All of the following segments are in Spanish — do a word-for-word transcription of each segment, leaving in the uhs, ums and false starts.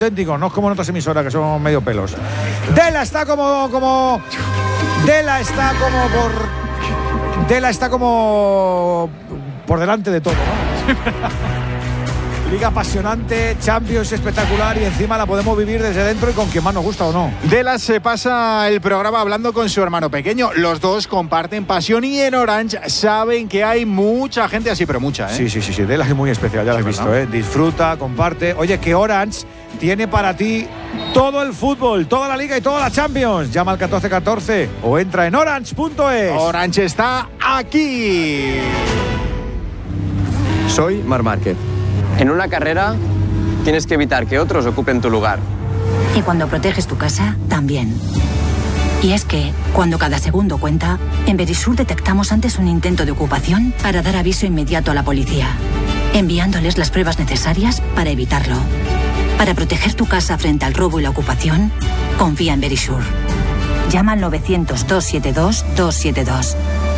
auténtico, no es como en otras emisoras que son medio pelos. Dela está como, como, Dela está como por, Dela está como por delante de todo, ¿no? Liga apasionante, Champions espectacular y encima la podemos vivir desde dentro y con quien más nos gusta o no. Dela se pasa el programa hablando con su hermano pequeño. Los dos comparten pasión y en Orange saben que hay mucha gente así, pero mucha, ¿eh? Sí, sí, sí, sí. Dela es muy especial, ya lo has visto, ¿no? ¿eh? Disfruta, comparte. Oye, que Orange tiene para ti todo el fútbol, toda la Liga y toda la Champions. Llama al catorce catorce o entra en orange punto es. Orange está aquí. Soy Marc Márquez. En una carrera tienes que evitar que otros ocupen tu lugar. Y cuando proteges tu casa, también. Y es que, cuando cada segundo cuenta, en Verisur detectamos antes un intento de ocupación para dar aviso inmediato a la policía, enviándoles las pruebas necesarias para evitarlo. Para proteger tu casa frente al robo y la ocupación, confía en Verisur. Llama al novecientos, doscientos setenta y dos, doscientos setenta y dos.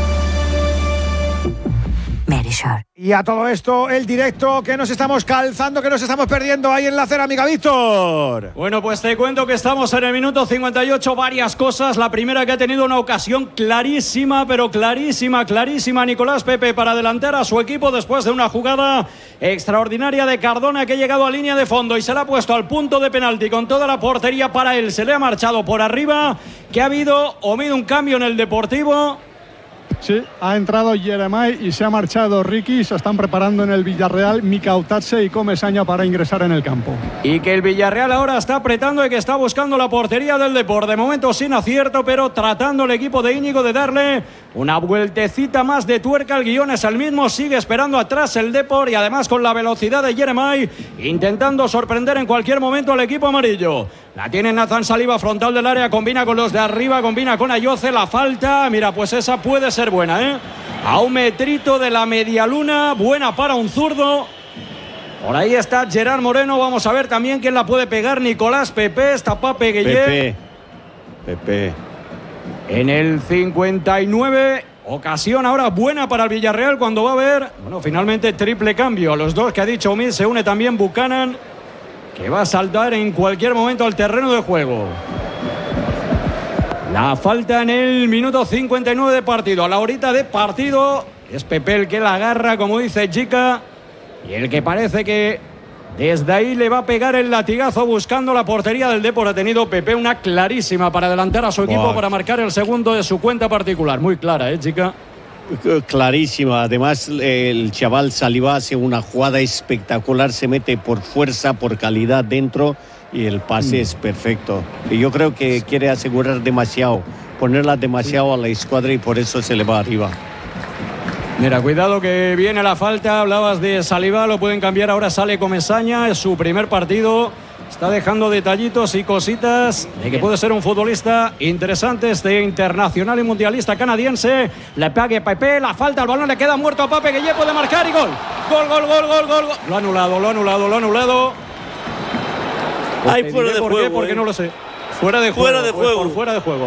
Verisur. Y a todo esto, el directo que nos estamos calzando, que nos estamos perdiendo ahí en la cerámica, Víctor. Bueno, pues te cuento que estamos en el minuto cincuenta y ocho, varias cosas. La primera, que ha tenido una ocasión clarísima, pero clarísima, clarísima, Nicolás Pepe, para adelantar a su equipo después de una jugada extraordinaria de Cardona, que ha llegado a línea de fondo y se la ha puesto al punto de penalti con toda la portería para él. Se le ha marchado por arriba, que ha habido o habido un cambio en el Deportivo. Sí, ha entrado Jeremai y se ha marchado Ricky. Se están preparando en el Villarreal Mika Utatse y Comesaña para ingresar en el campo. Y que el Villarreal ahora está apretando y que está buscando la portería del Depor. De momento sin acierto, pero tratando el equipo de Íñigo de darle una vueltecita más de tuerca. El guión es el mismo, sigue esperando atrás el Depor y además con la velocidad de Jeremai, intentando sorprender en cualquier momento al equipo amarillo. La tiene Nathan Saliba, frontal del área, combina con los de arriba, combina con Ayoce, la falta, mira, pues esa puede ser buena, ¿eh? A un metrito de la medialuna, buena para un zurdo. Por ahí está Gerard Moreno, vamos a ver también quién la puede pegar. Nicolás Pepe, está Pape Gueye. Pepe, Pepe. En el cincuenta y nueve, ocasión ahora buena para el Villarreal cuando va a haber, bueno, finalmente triple cambio. A los dos que ha dicho Omid se une también Buchanan, que va a saltar en cualquier momento al terreno de juego. La falta en el minuto cincuenta y nueve de partido. A la horita de partido es Pepe el que la agarra, como dice Chica, y el que parece que desde ahí le va a pegar el latigazo buscando la portería del Depor. Ha tenido Pepe una clarísima para adelantar a su equipo, wow, para marcar el segundo de su cuenta particular. Muy clara, ¿eh, Chica? Clarísima. Además, el chaval Saliba hace una jugada espectacular, se mete por fuerza, por calidad dentro y el pase mm. es perfecto. Y yo creo que quiere asegurar demasiado, ponerla demasiado a la escuadra y por eso se le va arriba. Mira, cuidado que viene la falta. Hablabas de Saliba, lo pueden cambiar. Ahora sale Comesaña, es su primer partido. Está dejando detallitos y cositas de que puede ser un futbolista interesante, este internacional y mundialista canadiense. Le pegue Pepe, la falta, el balón le queda muerto a Pape Gueye, puede marcar y gol. Gol, gol, gol, gol, gol. Lo ha anulado, lo ha anulado, lo ha anulado. Hay fuera de ¿Por juego. qué? Porque eh. no lo sé. Fuera de fuera juego. De pues juego. Por fuera de juego.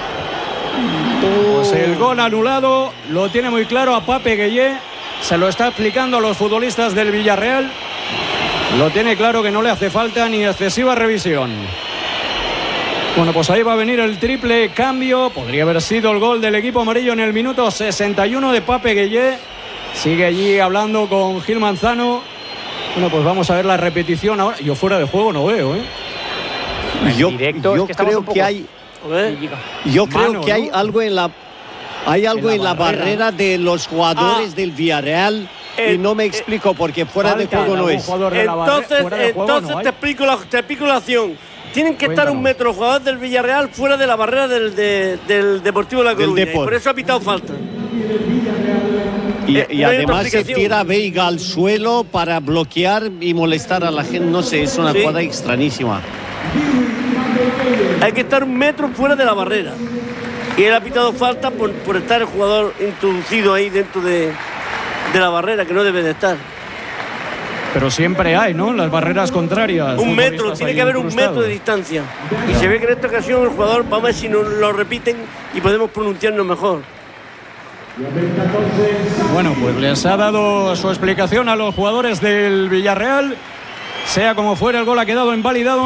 Pues el gol anulado lo tiene muy claro a Pape Gueye. Se lo está explicando a los futbolistas del Villarreal. Lo tiene claro que no le hace falta ni excesiva revisión. Bueno, pues ahí va a venir el triple cambio. Podría haber sido el gol del equipo amarillo en el minuto sesenta y uno de Pape Gueye. Sigue allí hablando con Gil Manzano. Bueno, pues vamos a ver la repetición ahora. Yo fuera de juego no veo, ¿eh? Yo, directo, yo es que creo poco... que hay... Yo creo Mano, que hay ¿no? algo en la... Hay algo en la, en la barrera. barrera de los jugadores ah. del Villarreal. Y no me explico porque fuera de juego no es. Entonces, entonces te explico la, te explico la acción. Tienen que Cuéntanos. estar un metro los jugadores del Villarreal fuera de la barrera del, de, del Deportivo de La Coruña. Y por eso ha pitado falta. Y, eh, y no además se tira Veiga al suelo para bloquear y molestar a la gente. No sé, es una ¿Sí? jugada extrañísima. Hay que estar un metro fuera de la barrera. Y él ha pitado falta por, por estar el jugador introducido ahí dentro de... de la barrera, que no debe de estar. Pero siempre hay, ¿no? Las barreras contrarias. Un metro, tiene que haber un metro de distancia. Y se ve que en esta ocasión el jugador, vamos a ver si nos lo repiten y podemos pronunciarnos mejor. Bueno, pues les ha dado su explicación a los jugadores del Villarreal. Sea como fuera, el gol ha quedado invalidado.